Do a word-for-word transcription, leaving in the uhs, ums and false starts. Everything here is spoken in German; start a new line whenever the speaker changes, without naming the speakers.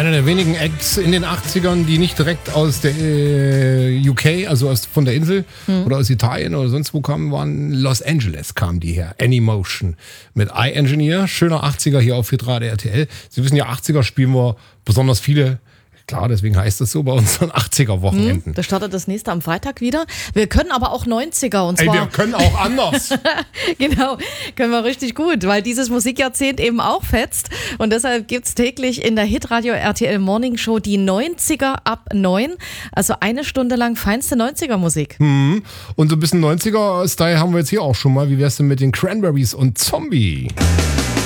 Einer der wenigen Acts in den achtzigern, die nicht direkt aus der äh, U K, also aus, von der Insel hm. oder aus Italien oder sonst wo kamen, waren Los Angeles kamen die her. Anymotion mit iEngineer, schöner achtziger hier auf Hitradio R T L. Sie wissen ja, achtziger spielen wir besonders viele. Klar, deswegen heißt es so bei unseren achtziger-Wochenenden.
Hm, da startet das nächste am Freitag wieder. Wir können aber auch neunziger und zwar...
Ey, wir können auch anders.
Genau, können wir richtig gut, weil dieses Musikjahrzehnt eben auch fetzt. Und deshalb gibt es täglich in der Hitradio R T L Morning Show die neunziger ab neun. Also eine Stunde lang feinste neunziger-Musik.
Hm. Und so ein bisschen neunziger-Style haben wir jetzt hier auch schon mal. Wie wär's denn mit den Cranberries und Zombie?